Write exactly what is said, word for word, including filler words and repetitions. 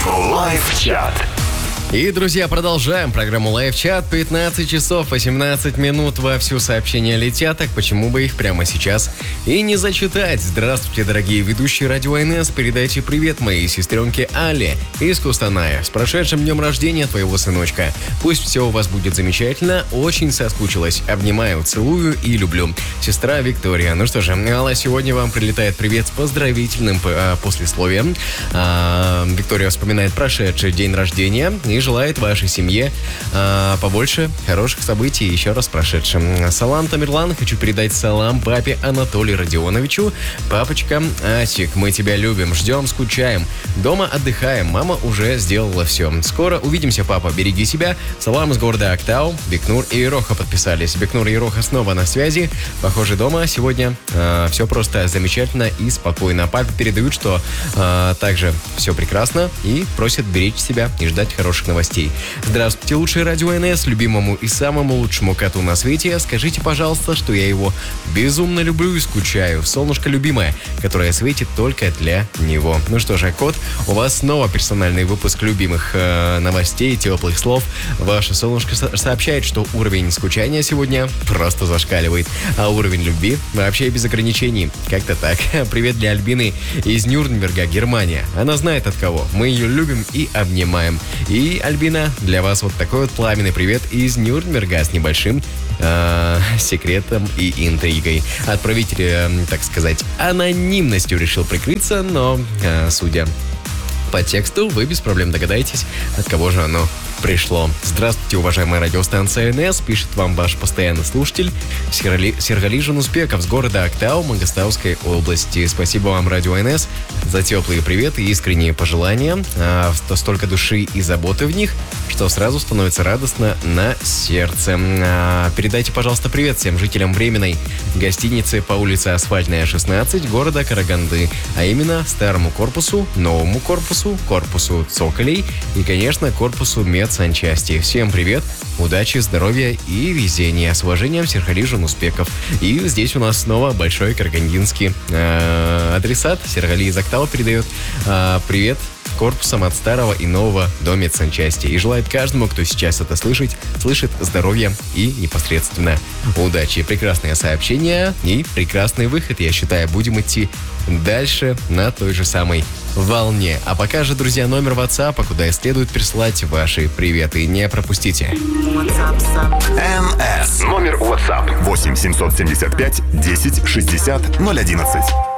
Лайв-чат. И, друзья, продолжаем программу Лайв-чат. пятнадцать часов восемнадцать минут вовсю сообщения летят, так почему бы их прямо сейчас и не зачитать? Здравствуйте, дорогие ведущие Радио эн эс. Передайте привет моей сестренке Але из Кустаная. С прошедшим днем рождения твоего сыночка. Пусть все у вас будет замечательно. Очень соскучилась. Обнимаю, целую и люблю. Сестра Виктория. Ну что же, Алла, сегодня вам прилетает привет с поздравительным э, послесловием. Э, Виктория вспоминает прошедший день рождения и желает вашей семье э, побольше хороших событий еще раз прошедшим. Салам, Тамерлан. Хочу передать салам папе Анатолию Родионовичу. Папочка Асик, мы тебя любим, ждем, скучаем. Дома отдыхаем, мама уже сделала все. Скоро увидимся, папа, береги себя. Салам из города Актау. Бекнур и Ироха подписались. Бекнур и Ироха снова на связи. Похоже, дома сегодня э, все просто замечательно и спокойно. Папе передают, что э, также все прекрасно и просят беречь себя и ждать хороших новостей. Здравствуйте, лучшее Радио эн эс, любимому и самому лучшему коту на свете. Скажите, пожалуйста, что я его безумно люблю и скучаю. Солнышко любимое, которое светит только для него. Ну что же, кот, у вас снова персональный выпуск любимых э, новостей, теплых слов. Ваше солнышко со- сообщает, что уровень скучания сегодня просто зашкаливает, а уровень любви вообще без ограничений. Как-то так. Привет для Альбины из Нюрнберга, Германия. Она знает от кого. Мы ее любим и обнимаем. И Альбина, для вас вот такой вот пламенный привет из Нюрнберга с небольшим э, секретом и интригой. Отправитель, э, так сказать, анонимностью решил прикрыться, но, э, судя по тексту, вы без проблем догадаетесь, от кого же оно пришло. Здравствуйте, уважаемая радиостанция эн эс, пишет вам ваш постоянный слушатель Сергали, Сергали Жануспеков с города Актау, Мангостауской области. Спасибо вам, Радио эн эс, за теплые приветы и искренние пожелания. А, столько души и заботы в них, что сразу становится радостно на сердце. А, передайте, пожалуйста, привет всем жителям временной гостиницы по улице Асфальтная, шестнадцать, города Караганды, а именно старому корпусу, новому корпусу, корпусу цоколей и, конечно, корпусу медсанчасти. Всем привет, удачи, здоровья и везения. С уважением, Сергали Жануспеков. И здесь у нас снова большой карагандинский э, адресат. Сергали из Актау передает э, привет корпусам от старого и нового до медсанчасти. И желает каждому, кто сейчас это слышит, слышит здоровья и непосредственно удачи. Прекрасное сообщение и прекрасный выход. Я считаю, будем идти дальше на той же самой волне. А пока же, друзья, номер WhatsApp, куда и следует присылать ваши приветы. Не пропустите. эн эс. Номер WhatsApp. восемь семьсот семьдесят пять десять шестьдесят ноль одиннадцать.